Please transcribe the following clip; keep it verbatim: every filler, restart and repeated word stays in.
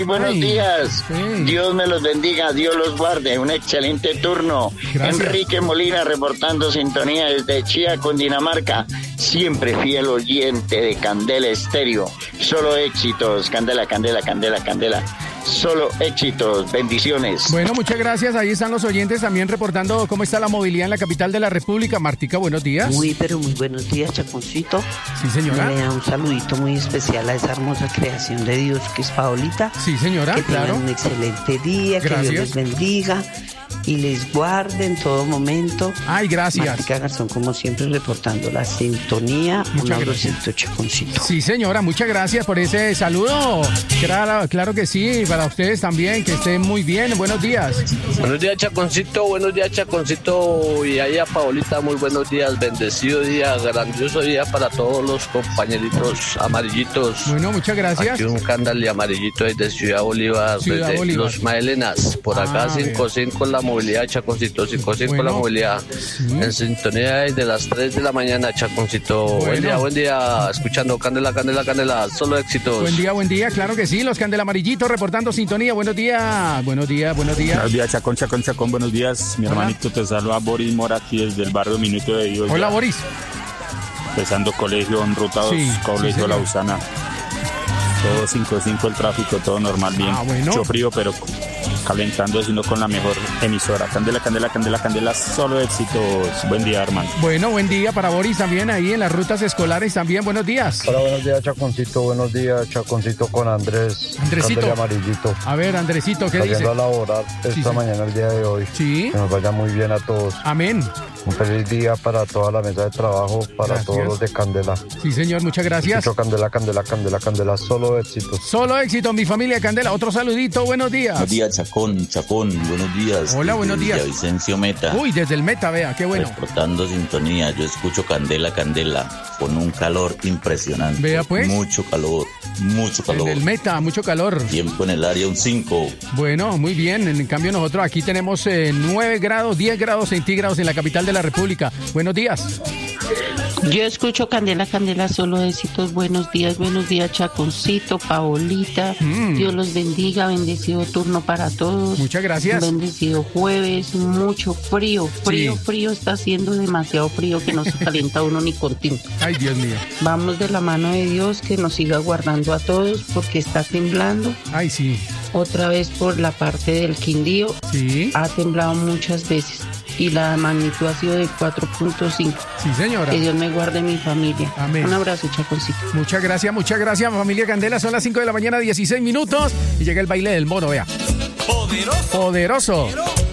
Buenos Ay, días, sí. Dios me los bendiga, Dios los guarde, un excelente turno. Gracias. Enrique Molina reportando sintonía desde Chía, Cundinamarca, siempre fiel oyente de Candela Estéreo, solo éxitos, Candela, Candela, Candela, Candela, solo éxitos, bendiciones. Bueno, muchas gracias, ahí están los oyentes también reportando cómo está la movilidad en la capital de la República. Martica, buenos días. Muy, pero muy buenos días, Chaconcito. Sí, señora. Le da un saludito muy especial a esa hermosa creación de Dios que es Paolita. Sí, señora, que claro. tengan un excelente día, Gracias. que Dios les bendiga y les guarde en todo momento. Ay, gracias. Martica Garzón, como siempre, reportando la sintonía. Muchas un gracias. abracito, Chaconcito. Sí, señora, muchas gracias por ese saludo. Claro, claro que sí, para ustedes también, que estén muy bien. Buenos días. Buenos días, Chaconcito, buenos días, Chaconcito, y ahí a Paolita, muy buenos días, bendecido día, grandioso día para todos los compañeritos amarillitos. Bueno, muchas gracias. Aquí un cándale amarillito desde Ciudad Bolívar, Ciudad desde Bolívar. Los Maelenas, por acá Ah, cinco cinco la movilidad, Chaconcito, cinco cinco Bueno, la movilidad, sí. en sintonía desde las tres de la mañana, Chaconcito, Bueno. buen día, buen día, escuchando Candela, Candela, Candela, solo éxitos. Buen día, buen día, claro que sí, los Candela Amarillitos reportando sintonía. Buenos días, buenos días, buenos días. Buenos días, Chacón, Chacón, Chacón, buenos días. Mi Hola. hermanito te saluda Boris Mora aquí desde el barrio Minuto de Dios. Hola, ya Boris. Empezando colegio en ruta dos, Sí, sí, colegio señor. La Usana. Todo cinco cinco el tráfico, todo normal, bien. Ah, bueno. Mucho frío, pero calentando, sino con la mejor emisora. Candela, Candela, Candela, Candela, solo éxitos. Buen día, hermano. Bueno, buen día para Boris también ahí en las rutas escolares también. Buenos días. Hola, buenos días, Chaconcito. Buenos días, Chaconcito con Andrés. Andresito. Candela Amarillito. A ver, Andresito, ¿qué dice? Saliendo a laborar esta Sí, sí. mañana, el día de hoy. Sí. Que nos vaya muy bien a todos. Amén. Un feliz día para toda la mesa de trabajo, para Gracias. todos los de Candela. Sí, señor, muchas gracias. Escucho Candela, Candela, Candela, Candela, solo éxitos. Solo éxito, mi familia Candela. Otro saludito, buenos días. Buenos días, Chacón, Chacón, buenos días. Hola, Desde buenos días. Villavicencio Meta, Uy, desde el Meta, vea, qué bueno. reportando sintonía. Yo escucho Candela, Candela, con un calor impresionante. Vea, pues. Mucho calor, mucho calor. En el Meta, mucho calor. Tiempo en el área un cinco. Bueno, muy bien. En cambio nosotros aquí tenemos eh, nueve grados, diez grados centígrados en la capital de la República. Buenos días. Yo escucho Candela, Candela, solo éxitos. Buenos días, buenos días, Chaconcito, Paolita. Mm. Dios los bendiga, bendecido turno para todos. Muchas gracias. Bendecido jueves, mucho frío, frío, Sí. frío, está haciendo demasiado frío que no se calienta uno ni con tinta. Ay, Dios mío. Vamos de la mano de Dios que nos siga guardando a todos porque está temblando. Ay, sí. Otra vez por la parte del Quindío, Sí. ha temblado muchas veces y la magnitud ha sido de cuatro punto cinco. Sí, señora. Que Dios me guarde mi familia. Amén. Un abrazo, Chaconcito. Muchas gracias, muchas gracias, familia Candela. Son las cinco de la mañana, dieciséis minutos. Y llega el baile del mono, vea. Poderoso. Poderoso.